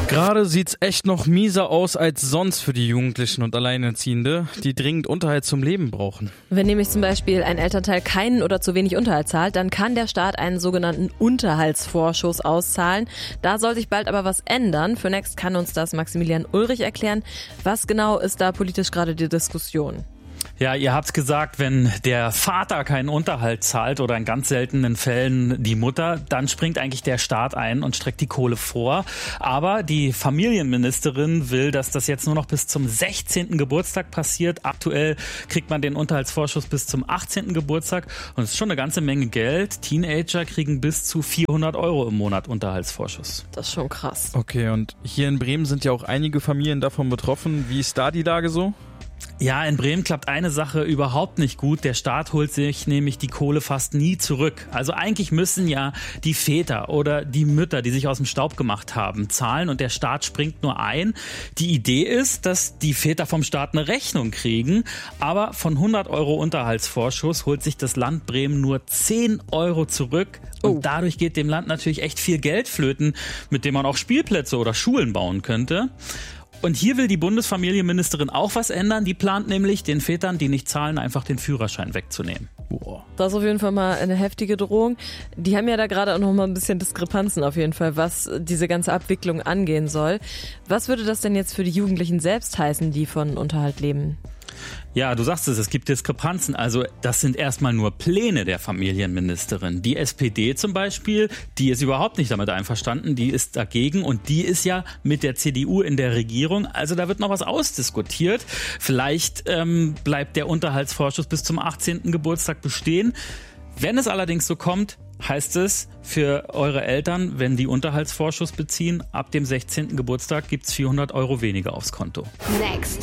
Gerade sieht's echt noch mieser aus als sonst für die Jugendlichen und Alleinerziehende, die dringend Unterhalt zum Leben brauchen. Wenn nämlich zum Beispiel ein Elternteil keinen oder zu wenig Unterhalt zahlt, dann kann der Staat einen sogenannten Unterhaltsvorschuss auszahlen. Da soll sich bald aber was ändern. Für Next kann uns das Maximilian Ulrich erklären. Was genau ist da politisch gerade die Diskussion? Ja, ihr habt's gesagt, wenn der Vater keinen Unterhalt zahlt oder in ganz seltenen Fällen die Mutter, dann springt eigentlich der Staat ein und streckt die Kohle vor. Aber die Familienministerin will, dass das jetzt nur noch bis zum 16. Geburtstag passiert. Aktuell kriegt man den Unterhaltsvorschuss bis zum 18. Geburtstag und es ist schon eine ganze Menge Geld. Teenager kriegen bis zu 400 € im Monat Unterhaltsvorschuss. Das ist schon krass. Okay, und hier in Bremen sind ja auch einige Familien davon betroffen. Wie ist da die Lage so? Ja, in Bremen klappt eine Sache überhaupt nicht gut. Der Staat holt sich nämlich die Kohle fast nie zurück. Also eigentlich müssen ja die Väter oder die Mütter, die sich aus dem Staub gemacht haben, zahlen und der Staat springt nur ein. Die Idee ist, dass die Väter vom Staat eine Rechnung kriegen, aber von 100 € Unterhaltsvorschuss holt sich das Land Bremen nur 10 € zurück. Und dadurch geht dem Land natürlich echt viel Geld flöten, mit dem man auch Spielplätze oder Schulen bauen könnte. Und hier will die Bundesfamilienministerin auch was ändern. Die plant nämlich, den Vätern, die nicht zahlen, einfach den Führerschein wegzunehmen. Boah. Das ist auf jeden Fall mal eine heftige Drohung. Die haben ja da gerade auch noch mal ein bisschen Diskrepanzen auf jeden Fall, was diese ganze Abwicklung angehen soll. Was würde das denn jetzt für die Jugendlichen selbst heißen, die von Unterhalt leben? Ja, du sagst es gibt Diskrepanzen. Also das sind erstmal nur Pläne der Familienministerin. Die SPD zum Beispiel, die ist überhaupt nicht damit einverstanden, die ist dagegen und die ist ja mit der CDU in der Regierung. Also da wird noch was ausdiskutiert. Vielleicht bleibt der Unterhaltsvorschuss bis zum 18. Geburtstag bestehen. Wenn es allerdings so kommt, heißt es für eure Eltern, wenn die Unterhaltsvorschuss beziehen, ab dem 16. Geburtstag gibt's 400 € weniger aufs Konto. Next.